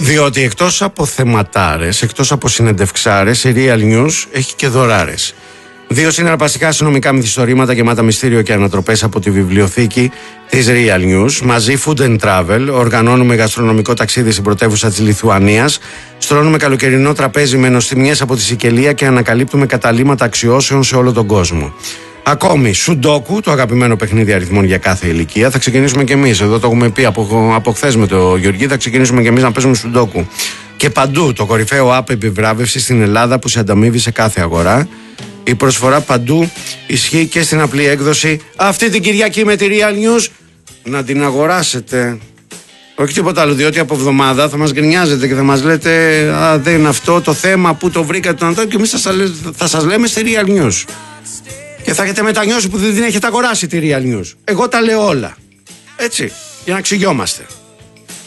Διότι εκτός από θεματάρες, εκτός από συνεντευξάρες, η Real News έχει και δωράρες. 2 συναρπαστικά αστυνομικά μυθιστορήματα γεμάτα μυστήριο και ανατροπές από τη βιβλιοθήκη της Real News. Μαζί Food and Travel, οργανώνουμε γαστρονομικό ταξίδι στην πρωτεύουσα της Λιθουανίας. Στρώνουμε καλοκαιρινό τραπέζι με νοστιμιές από τη Σικελία και ανακαλύπτουμε καταλύματα αξιώσεων σε όλο τον κόσμο. Ακόμη, Σουντόκου, το αγαπημένο παιχνίδι αριθμών για κάθε ηλικία. Θα ξεκινήσουμε κι εμείς. Εδώ το έχουμε πει από χθες με τον Γεωργή. Θα ξεκινήσουμε κι εμείς να παίζουμε Σουντόκου. Και παντού το κορυφαίο app επιβράβευση στην Ελλάδα που σε ανταμείβει σε κάθε αγορά. Η προσφορά παντού ισχύει και στην απλή έκδοση. Αυτή την Κυριακή με τη Real News να την αγοράσετε. Όχι τίποτα άλλο, διότι από εβδομάδα θα μας γκρινιάζετε και θα μας λέτε δεν είναι αυτό το θέμα, που το βρήκατε και εμείς θα σας λέμε στη Real News. Και θα έχετε μετανιώσει που δεν την έχετε αγοράσει τη Real News. Εγώ τα λέω όλα. Έτσι, για να ξυγιόμαστε.